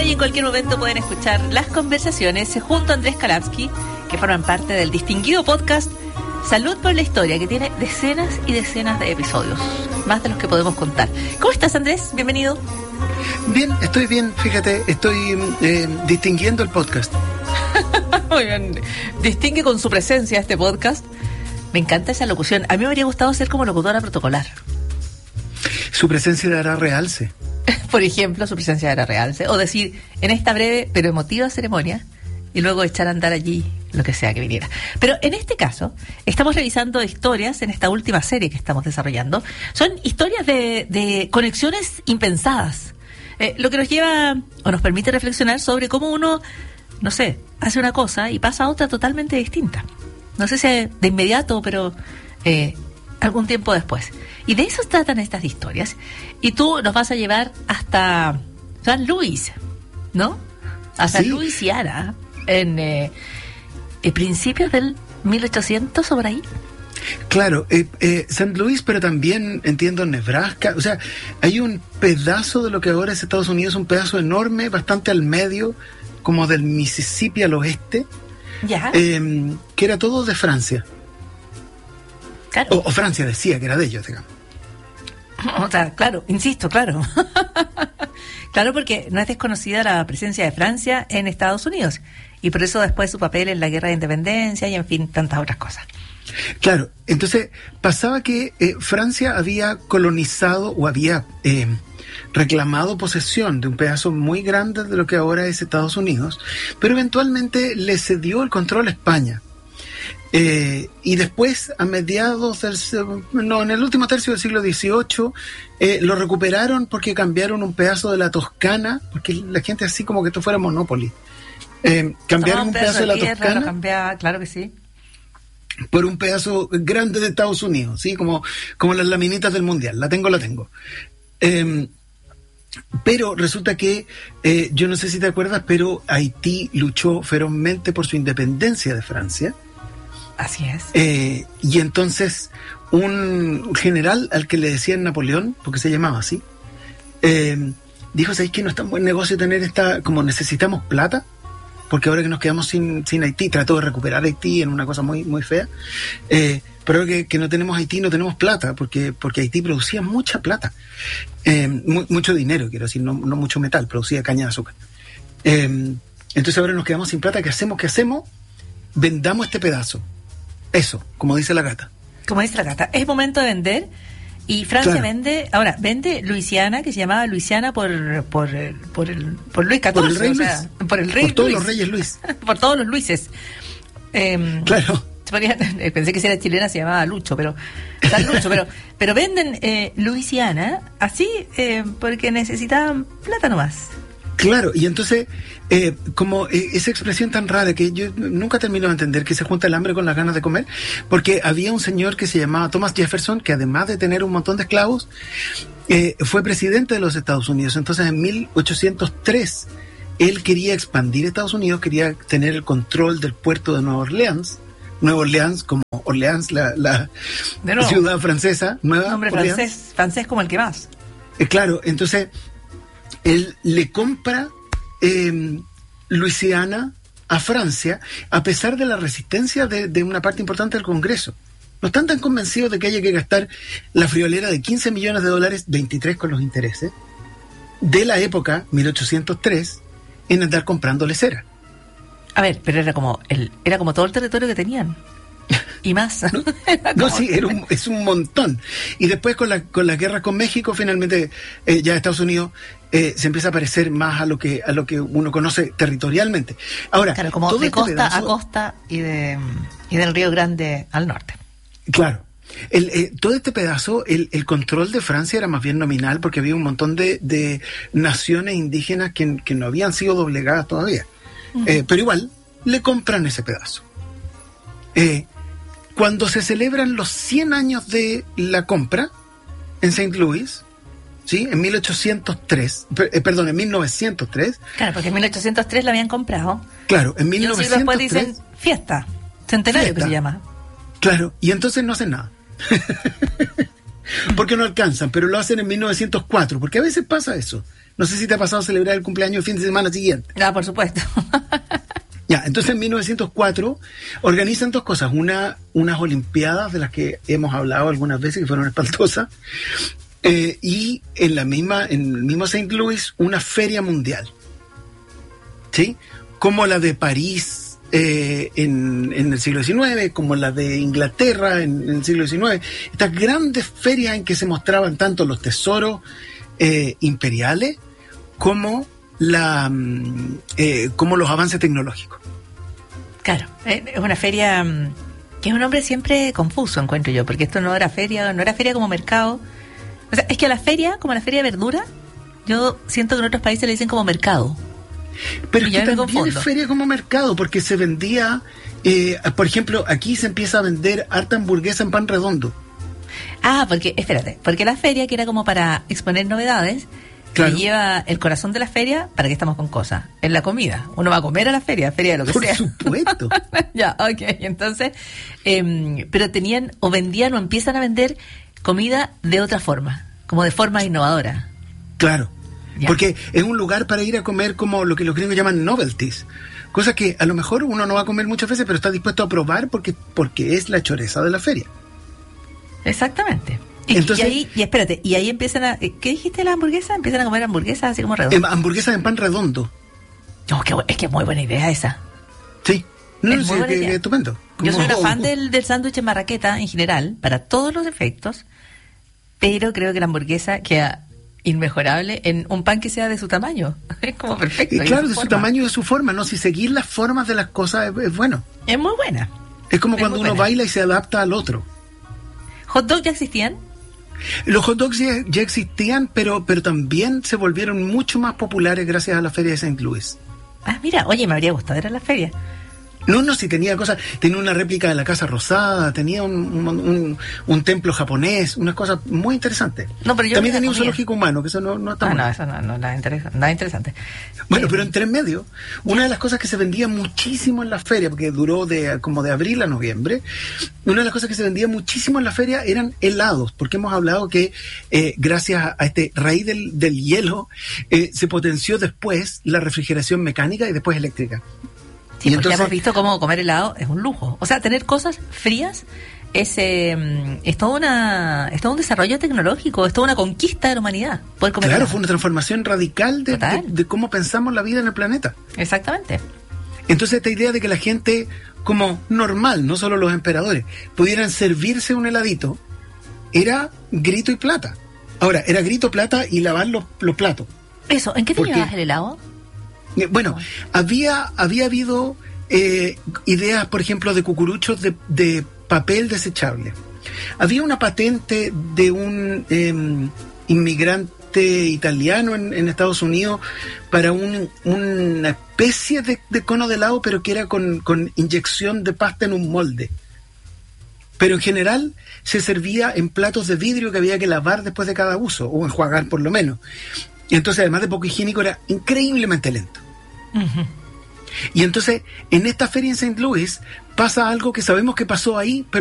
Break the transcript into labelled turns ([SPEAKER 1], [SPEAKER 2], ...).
[SPEAKER 1] y en cualquier momento pueden escuchar las conversaciones junto a Andrés Kalapski, que forman parte del distinguido podcast Salud por la Historia, que tiene decenas y decenas de episodios, más de los que podemos contar. ¿Cómo estás, Andrés? Bienvenido.
[SPEAKER 2] Bien, estoy bien, fíjate, estoy distinguiendo el podcast.
[SPEAKER 1] Muy bien, distingue con su presencia este podcast. Me encanta esa locución. A mí me habría gustado ser como locutora protocolar.
[SPEAKER 2] Su presencia dará realce.
[SPEAKER 1] Por ejemplo, su presencia dará realce. O decir, en esta breve pero emotiva ceremonia, y luego echar a andar allí lo que sea que viniera. Pero en este caso, estamos revisando historias en esta última serie que estamos desarrollando. Son historias de conexiones impensadas. Lo que nos lleva o nos permite reflexionar sobre cómo uno, no sé, hace una cosa y pasa a otra totalmente distinta. No sé si de inmediato, pero algún tiempo después. Y de eso tratan estas historias. Y tú nos vas a llevar hasta San Luis, ¿no? A San
[SPEAKER 2] Sí.
[SPEAKER 1] Luisiana, en principios del 1800 o por ahí.
[SPEAKER 2] Claro, San Luis, pero también entiendo Nebraska. O sea, hay un pedazo de lo que ahora es Estados Unidos, un pedazo enorme, bastante al medio, como del Mississippi al oeste,
[SPEAKER 1] Ya.
[SPEAKER 2] que era todo de Francia.
[SPEAKER 1] Claro.
[SPEAKER 2] O Francia decía que era de ellos, digamos.
[SPEAKER 1] O sea, claro, insisto, claro. Claro, porque no es desconocida la presencia de Francia en Estados Unidos. Y por eso después su papel en la guerra de independencia y en fin, tantas otras cosas.
[SPEAKER 2] Claro, entonces pasaba que Francia había colonizado o había reclamado posesión de un pedazo muy grande de lo que ahora es Estados Unidos, pero eventualmente le cedió el control a España. Y después, a mediados en el último tercio del siglo XVIII, lo recuperaron porque cambiaron un pedazo de la Toscana, porque la gente así como que esto fuera Monopoly. Cambiaron un pedazo de la
[SPEAKER 1] tierra,
[SPEAKER 2] Toscana.
[SPEAKER 1] Lo cambiaba, claro que sí.
[SPEAKER 2] Por un pedazo grande de Estados Unidos, ¿sí? Como las laminitas del Mundial. La tengo. Pero resulta que, yo no sé si te acuerdas, pero Haití luchó ferozmente por su independencia de Francia.
[SPEAKER 1] Así es.
[SPEAKER 2] Y entonces un general al que le decían Napoleón, porque se llamaba así, dijo, ¿sabéis que no es tan buen negocio tener como necesitamos plata? Porque ahora que nos quedamos sin Haití, trató de recuperar Haití en una cosa muy, muy fea, pero que no tenemos Haití, no tenemos plata, porque Haití producía mucha plata, mucho dinero, quiero decir, no mucho metal, producía caña de azúcar. Entonces ahora nos quedamos sin plata, ¿qué hacemos? Vendamos este pedazo. Eso, como dice la gata.
[SPEAKER 1] Como dice la gata, es momento de vender. Y Francia
[SPEAKER 2] Claro.
[SPEAKER 1] vende Luisiana, que se llamaba Luisiana por Luis XIV.
[SPEAKER 2] Por el rey
[SPEAKER 1] o sea,
[SPEAKER 2] Luis.
[SPEAKER 1] por el rey
[SPEAKER 2] Por todos
[SPEAKER 1] Luis.
[SPEAKER 2] los reyes Luis.
[SPEAKER 1] Por todos los Luises.
[SPEAKER 2] Claro.
[SPEAKER 1] Pensé que si era chilena se llamaba Lucho, pero San Lucho, pero venden Luisiana así porque necesitaban plata nomás.
[SPEAKER 2] Claro, y entonces, como esa expresión tan rara que yo nunca termino de entender, que se junta el hambre con las ganas de comer, porque había un señor que se llamaba Thomas Jefferson, que además de tener un montón de esclavos, fue presidente de los Estados Unidos. Entonces, en 1803, él quería expandir Estados Unidos, quería tener el control del puerto de Nueva Orleans, como Orleans, la ciudad francesa, Nueva
[SPEAKER 1] Nombre
[SPEAKER 2] Orleans.
[SPEAKER 1] francés como el que más.
[SPEAKER 2] Claro, entonces él le compra Luisiana a Francia, a pesar de la resistencia de una parte importante del Congreso. No están tan convencidos de que haya que gastar la friolera de $15 millones, 23 con los intereses, de la época, 1803, en andar comprándole cera.
[SPEAKER 1] A ver, pero era como todo el territorio que tenían. Y más.
[SPEAKER 2] No, sí, es un montón. Y después con la guerra con México, finalmente ya Estados Unidos se empieza a parecer más a lo que uno conoce territorialmente. Ahora,
[SPEAKER 1] claro, como
[SPEAKER 2] todo
[SPEAKER 1] de
[SPEAKER 2] este
[SPEAKER 1] costa
[SPEAKER 2] pedazo,
[SPEAKER 1] a costa y del Río Grande al norte.
[SPEAKER 2] Claro. Todo este pedazo, el control de Francia era más bien nominal, porque había un montón de naciones indígenas que no habían sido doblegadas todavía. Uh-huh. Pero igual, le compran ese pedazo. Cuando se celebran los 100 años de la compra en St. Louis, ¿sí? En 1903.
[SPEAKER 1] Claro, porque en 1803 la habían comprado.
[SPEAKER 2] Claro, en 1903.
[SPEAKER 1] Y un siglo después dicen fiesta, centenario que se llama.
[SPEAKER 2] Claro, y entonces no hacen nada. Porque no alcanzan, pero lo hacen en 1904, porque a veces pasa eso. No sé si te ha pasado celebrar el cumpleaños el fin de semana siguiente.
[SPEAKER 1] Ah, por supuesto.
[SPEAKER 2] Ya, entonces en 1904 organizan dos cosas. Unas olimpiadas de las que hemos hablado algunas veces, que fueron espantosas, y en el mismo St. Louis, una feria mundial. ¿Sí? Como la de París en el siglo XIX, como la de Inglaterra en el siglo XIX. Estas grandes ferias en que se mostraban tanto los tesoros imperiales como como los avances tecnológicos.
[SPEAKER 1] Claro, es una feria que es un nombre siempre confuso, encuentro yo, porque esto no era feria como mercado. O sea, es que a la feria, como a la feria de verdura, yo siento que en otros países le dicen como mercado.
[SPEAKER 2] Pero es que también es feria como mercado, porque se vendía, por ejemplo, aquí se empieza a vender harta hamburguesa en pan redondo.
[SPEAKER 1] Ah, porque la feria, que era como para exponer novedades, claro, que lleva el corazón de la feria. ¿Para qué estamos con cosas? En la comida. Uno va a comer a la feria de lo que
[SPEAKER 2] por
[SPEAKER 1] sea.
[SPEAKER 2] Por supuesto.
[SPEAKER 1] Ya, ok. Entonces, pero tenían, o vendían, o empiezan a vender comida de otra forma, como de forma innovadora.
[SPEAKER 2] Claro.
[SPEAKER 1] Ya.
[SPEAKER 2] Porque es un lugar para ir a comer como lo que los gringos llaman novelties. Cosas que a lo mejor uno no va a comer muchas veces, pero está dispuesto a probar porque es la choreza de la feria.
[SPEAKER 1] Exactamente.
[SPEAKER 2] Entonces,
[SPEAKER 1] y ahí empiezan a... ¿Qué dijiste de la hamburguesa? Empiezan a comer hamburguesas así como redondas.
[SPEAKER 2] Hamburguesas en pan redondo.
[SPEAKER 1] Oh, es que es muy buena idea esa.
[SPEAKER 2] Sí. No,
[SPEAKER 1] es muy buena idea.
[SPEAKER 2] Estupendo.
[SPEAKER 1] Yo soy una fan del sándwich en marraqueta en general, para todos los efectos, pero creo que la hamburguesa queda inmejorable en un pan que sea de su tamaño. Es como perfecto.
[SPEAKER 2] Y claro, de su tamaño y de su forma, ¿no? Si seguir las formas de las cosas es bueno.
[SPEAKER 1] Es muy buena.
[SPEAKER 2] Es como cuando uno baila y se adapta al otro.
[SPEAKER 1] ¿Hot dogs ya existían?
[SPEAKER 2] Los hot dogs ya existían, pero también se volvieron mucho más populares gracias a la feria de St. Louis.
[SPEAKER 1] Ah, mira, oye, me habría gustado ir a la feria.
[SPEAKER 2] No, si tenía cosas, tenía una réplica de la Casa Rosada, tenía un templo japonés, unas cosas muy interesantes.
[SPEAKER 1] No, pero yo
[SPEAKER 2] también tenía un zoológico humano, que eso no está
[SPEAKER 1] bueno. No, eso no nada interesante.
[SPEAKER 2] Bueno, pero entre medio, una de las cosas que se vendía muchísimo en la feria, porque duró como de abril a noviembre, una de las cosas que se vendía muchísimo en la feria eran helados, porque hemos hablado que gracias a este rey del hielo, se potenció después la refrigeración mecánica y después eléctrica.
[SPEAKER 1] Sí, porque hemos visto cómo comer helado es un lujo. O sea, tener cosas frías es todo un desarrollo tecnológico, es toda una conquista de la humanidad. Poder comer
[SPEAKER 2] claro,
[SPEAKER 1] helado.
[SPEAKER 2] fue una transformación radical de cómo pensamos la vida en el planeta.
[SPEAKER 1] Exactamente.
[SPEAKER 2] Entonces esta idea de que la gente, como normal, no solo los emperadores, pudieran servirse un heladito, era grito y plata. Ahora, era grito, plata y lavar los platos.
[SPEAKER 1] Eso, ¿en qué te llevabas el helado?
[SPEAKER 2] Bueno, había habido ideas, por ejemplo, de cucuruchos de papel desechable. Había una patente de un inmigrante italiano en Estados Unidos para una especie de cono de helado, pero que era con inyección de pasta en un molde. Pero en general se servía en platos de vidrio que había que lavar después de cada uso, o enjuagar por lo menos. Y entonces, además de poco higiénico, era increíblemente lento. Uh-huh. Y entonces, en esta feria en St. Louis, pasa algo que sabemos que pasó ahí, pero